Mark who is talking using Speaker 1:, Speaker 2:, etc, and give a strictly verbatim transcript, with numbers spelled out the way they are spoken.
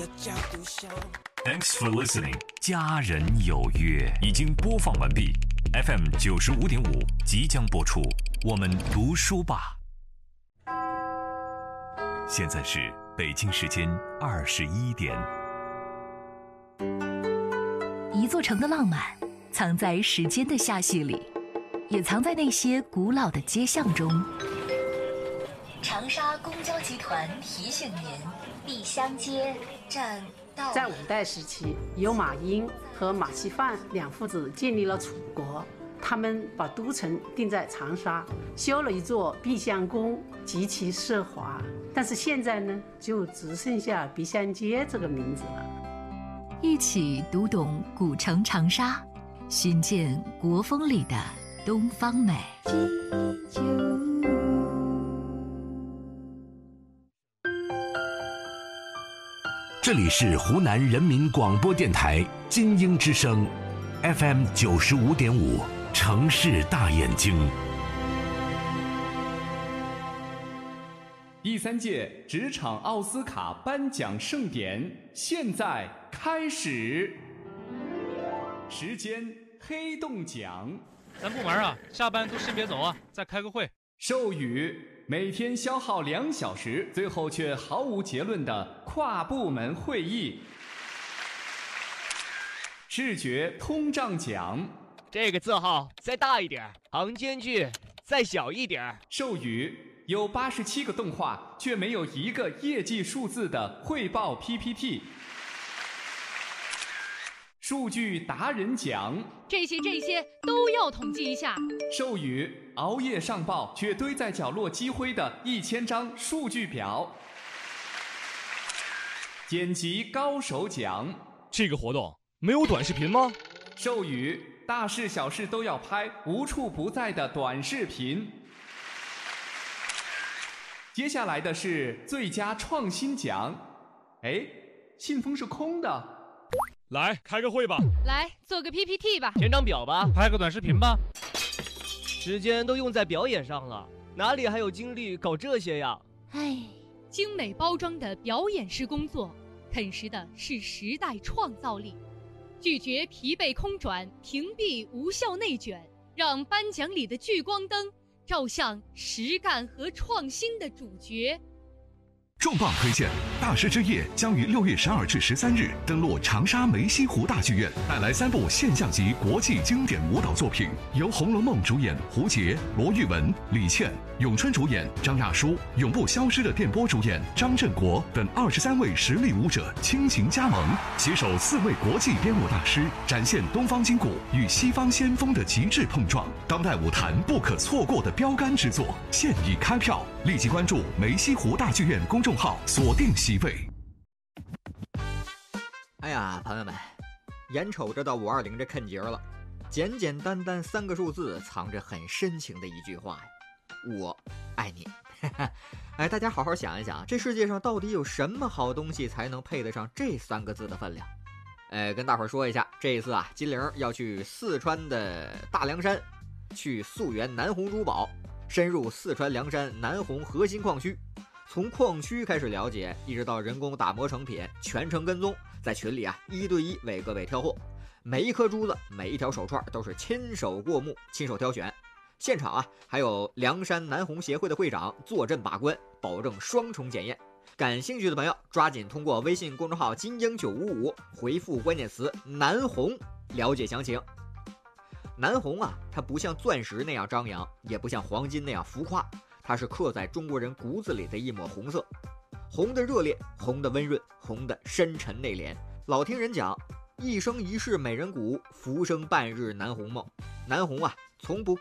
Speaker 1: Thanks for listening。家人有约已经播放完毕 ，F M 九十五点五即将播出。我们读书吧。现在是北京时间二十一点。
Speaker 2: 一座城的浪漫，藏在时间的罅隙里，也藏在那些古老的街巷中。长沙公交集团提醒您：碧香街站到。
Speaker 3: 在五代时期，由马英和马锡范两父子建立了楚国，他们把都城定在长沙，修了一座碧香宫，极其奢华。但是现在呢，就只剩下碧香街这个名字了。
Speaker 2: 一起读懂古城长沙，寻见国风里的东方美。
Speaker 1: 这里是湖南人民广播电台金鹰之声 F M 九十五点五，城市大眼睛。
Speaker 4: 第三届职场奥斯卡颁奖盛典现在开始，时间黑洞奖。
Speaker 5: 咱部门啊，下班都先别走啊，再开个会。
Speaker 4: 授予每天消耗两小时，最后却毫无结论的跨部门会议。视觉通胀奖，
Speaker 6: 这个字号再大一点，行间距再小一点。
Speaker 4: 授予有八十七个动画却没有一个业绩数字的汇报 P P T。数据达人奖，
Speaker 7: 这些这些都要统计一下。
Speaker 4: 授予熬夜上报却堆在角落积灰的一千张数据表。剪辑高手奖，
Speaker 5: 这个活动没有短视频吗？
Speaker 4: 授予大事小事都要拍，无处不在的短视频。接下来的是最佳创新奖。哎，信封是空的。
Speaker 5: 来开个会吧，
Speaker 7: 来做个 P P T 吧，
Speaker 6: 填张表吧，
Speaker 5: 拍个短视频吧。
Speaker 6: 时间都用在表演上了，哪里还有精力搞这些呀？
Speaker 7: 唉，精美包装的表演式工作，啃食的是时代创造力。拒绝疲惫空转，屏蔽无效内卷，让颁奖里的聚光灯照向实干和创新的主角。
Speaker 1: 重磅推荐，大师之夜将于六月十二至十三日登陆长沙梅溪湖大剧院，带来三部现象级国际经典舞蹈作品，由《红楼梦》主演胡洁、罗玉雯、李倩，咏春主演张亚舒，永不消失的电波主演张振国等二十三位实力舞者倾情加盟，携手四位国际编舞大师，展现东方筋骨与西方先锋的极致碰撞，当代舞坛不可错过的标杆之作，现已开票，立即关注梅溪湖大剧院公众号，锁定席位。
Speaker 8: 哎呀，朋友们，眼瞅着到五二零这坎节了，简简单单三个数字，藏着很深情的一句话呀，我爱你。哎，大家好好想一想，这世界上到底有什么好东西才能配得上这三个字的分量？哎，跟大伙儿说一下，这一次啊，金玲要去四川的大凉山，去溯源南红珠宝，深入四川凉山南红核心矿区，从矿区开始了解，一直到人工打磨成品，全程跟踪，在群里啊一对一为各位挑货，每一颗珠子，每一条手串都是亲手过目，亲手挑选。现场啊还有凉山南红协会的会长坐镇把关，保证双重检验。感兴趣的朋友抓紧通过微信公众号金鹰九五五回复关键词南红了解详情。南红啊，它不像钻石那样张扬，也不像黄金那样浮夸，它是刻在中国人骨子里的一抹红色，红的热烈，红的温润，红的深沉内敛。老听人讲，一生一世美人骨，浮生半日南红梦。南红啊，从不